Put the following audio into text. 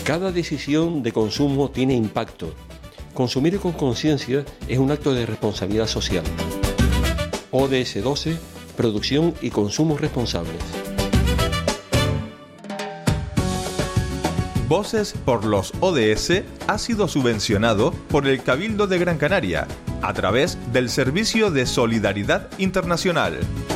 Cada decisión de consumo tiene impacto. Consumir con conciencia es un acto de responsabilidad social. ODS 12, producción y consumo responsables. Voces por los ODS ha sido subvencionado por el Cabildo de Gran Canaria a través del Servicio de Solidaridad Internacional.